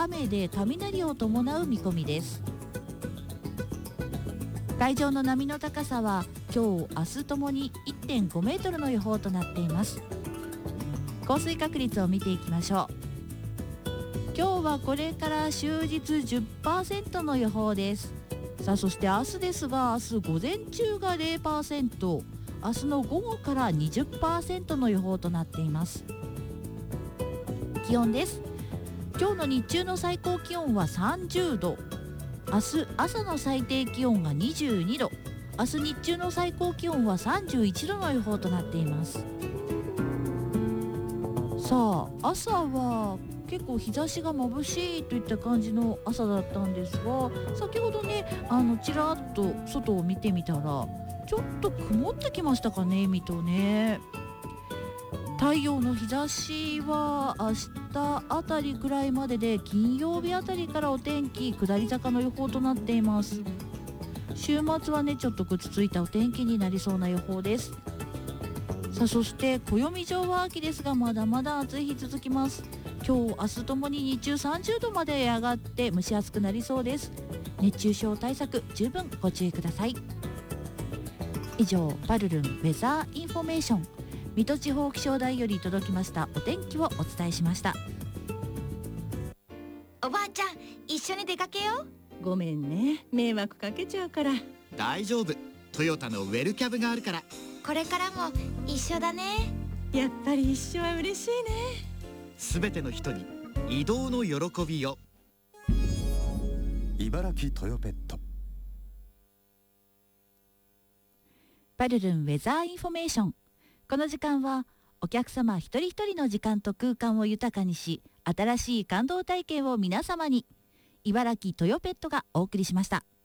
雨で雷を伴う見込みです。海上の波の高さは今日明日ともに 1.5 メートルの予報となっています。降水確率を見ていきましょう。今日はこれから終日 10% の予報です。さあそして明日ですが、明日午前中が 0%、 明日の午後から 20% の予報となっています。気温です。今日の日中の最高気温は30度、明日朝の最低気温が22度、明日日中の最高気温は31度の予報となっています。さあ朝は結構日差しが眩しいといった感じの朝だったんですが、先ほどねちらっと外を見てみたらちょっと曇ってきましたかね、水戸ね。太陽の日差しは明日あたりくらいまでで、金曜日あたりからお天気下り坂の予報となっています。週末はねちょっとぐずついたお天気になりそうな予報です。さあそして暦上は秋ですが、まだまだ暑い日続きます。今日明日ともに日中30度まで上がって蒸し暑くなりそうです。熱中症対策十分ご注意ください。以上パルルンウェザーインフォメーション、水戸地方気象台より届きましたお天気をお伝えしました。 おばあちゃん一緒に出かけよう。 ごめんね、迷惑かけちゃうから。 大丈夫、トヨタのウェルキャブがあるから。 これからも一緒だね。 やっぱり一緒は嬉しいね。 すべての人に移動の喜びを。 茨城トヨペット。 パルルンウェザーインフォメーション。この時間はお客様一人一人の時間と空間を豊かにし、新しい感動体験を皆様に。茨城トヨペットがお送りしました。